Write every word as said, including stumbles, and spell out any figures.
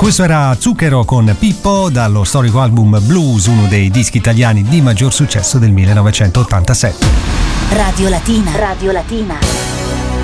Questo era Zucchero con Pippo dallo storico album Blues, uno dei dischi italiani di maggior successo del millenovecentottantasette. Radio Latina. Radio Latina.